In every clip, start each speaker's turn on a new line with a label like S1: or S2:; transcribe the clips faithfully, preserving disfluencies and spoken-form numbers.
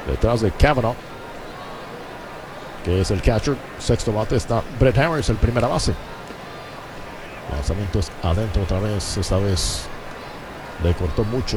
S1: detrás de Cavanaugh, que es el catcher. Sexto bate está Brett Harris, el primera base. Lanzamientos adentro otra vez. Esta vez le cortó mucho.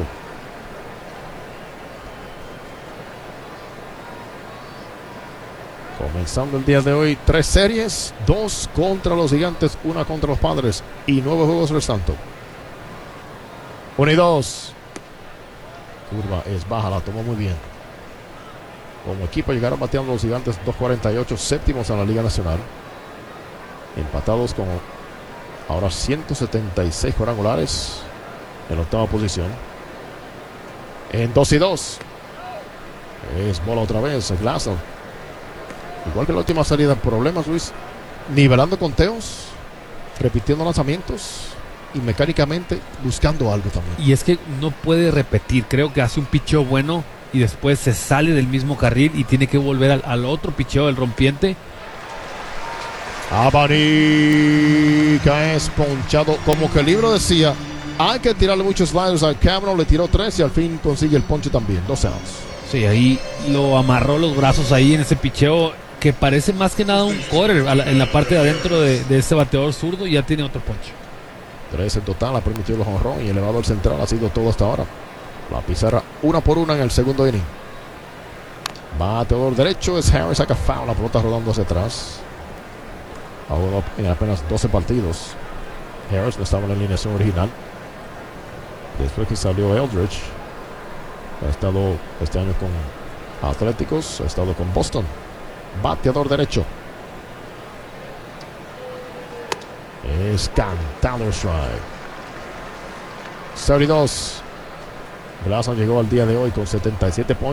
S1: Comenzando el día de hoy, tres series, dos contra los Gigantes, una contra los Padres y nueve juegos restantes. Uno y dos. Curva es baja, la tomó muy bien. Como equipo llegaron bateando los Gigantes dos cuarenta y ocho, séptimos en la Liga Nacional. Empatados con ahora ciento setenta y seis cuadrangulares en la octava posición. En dos y dos. Es bola otra vez, Glasnow. Igual que la última salida, problemas, Luis. Nivelando conteos, repitiendo lanzamientos y mecánicamente buscando algo también.
S2: Y es que no puede repetir. Creo que hace un picheo bueno y después se sale del mismo carril y tiene que volver al, al otro picheo del rompiente.
S1: Abanica es ponchado. Como que el libro decía, hay que tirarle muchos sliders al Cavanaugh. Le tiró tres y al fin consigue el ponche también. Dos outs.
S2: Sí, ahí lo amarró los brazos ahí en ese picheo que parece más que nada un corner en la parte de adentro de, de ese bateador zurdo. Y ya tiene otro ponche.
S1: Tres en total, ha permitido los jonrón y elevado el central ha sido todo hasta ahora. La pizarra una por una en el segundo inning. Bateador derecho es Harris, saca foul, la pelota rodando hacia atrás. Ahora en apenas doce partidos. Harris no estaba en la alineación original. Después que salió Eldridge, ha estado este año con Atléticos, ha estado con Boston. Bateador derecho. Es cantado el strike. setenta y dos. Glasnow llegó al día de hoy con setenta y siete puntos.